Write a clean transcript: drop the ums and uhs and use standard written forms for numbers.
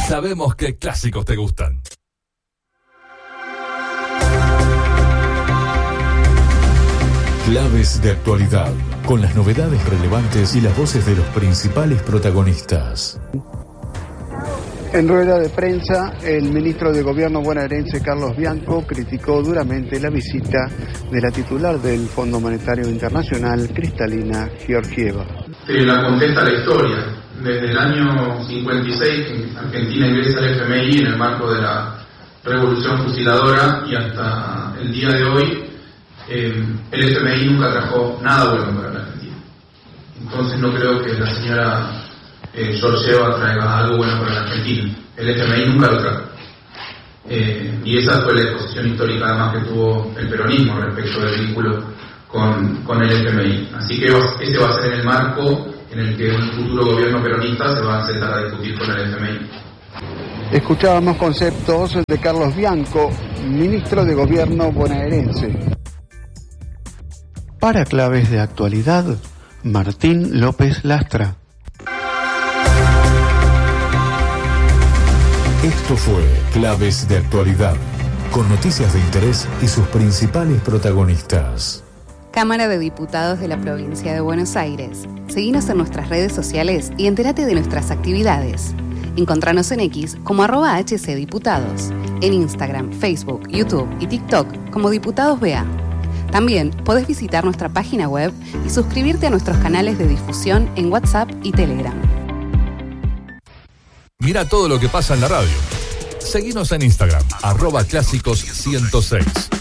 sabemos qué clásicos te gustan. Claves de actualidad, con las novedades relevantes y las voces de los principales protagonistas. En rueda de prensa, el ministro de Gobierno bonaerense Carlos Bianco criticó duramente la visita de la titular del Fondo Monetario Internacional, Kristalina Georgieva. La contesta la historia. Desde el año 56, que Argentina ingresa al FMI en el marco de la Revolución Fusiladora, y hasta el día de hoy, el FMI nunca trajo nada bueno para la Argentina. Entonces no creo que la señora Georgieva traiga algo bueno para la Argentina. El FMI nunca lo trajo. Y esa fue la exposición histórica además que tuvo el peronismo respecto del vínculo con el FMI. Así que ese va a ser el marco en el que un futuro gobierno peronista se va a sentar a discutir con el FMI. Escuchábamos conceptos de Carlos Bianco, ministro de Gobierno bonaerense. Para claves de actualidad, Martín López Lastra. Esto fue Claves de Actualidad, con noticias de interés y sus principales protagonistas. Cámara de Diputados de la Provincia de Buenos Aires. Seguinos en nuestras redes sociales y entérate de nuestras actividades. Encontranos en X como @HCDiputados, en Instagram, Facebook, YouTube y TikTok como Diputados BA. También podés visitar nuestra página web y suscribirte a nuestros canales de difusión en WhatsApp y Telegram. Mira todo lo que pasa en la radio. Seguinos en Instagram, @clásicos106.